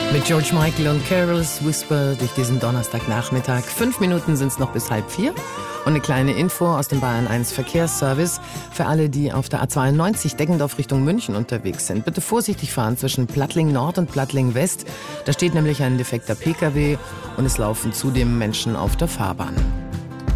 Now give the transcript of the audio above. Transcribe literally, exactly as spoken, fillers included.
Mit George Michael und Carol's Whisper durch diesen Donnerstagnachmittag. Fünf Minuten sind es noch bis halb vier. Und eine kleine Info aus dem Bayern eins Verkehrsservice für alle, die auf der A zweiundneunzig Deggendorf Richtung München unterwegs sind. Bitte vorsichtig fahren zwischen Plattling Nord und Plattling West. Da steht nämlich ein defekter Pkw und es laufen zudem Menschen auf der Fahrbahn.